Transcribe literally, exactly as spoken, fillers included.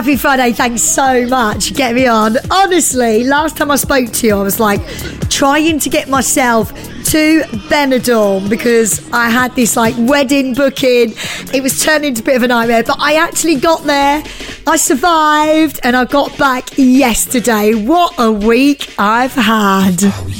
Happy Friday. Thanks so much. Get me on. Honestly, last time I spoke to you, I was like trying to get myself to Benidorm because I had this like wedding booking. It was turning into a bit of a nightmare, but I actually got there. I survived and I got back yesterday. What a week I've had.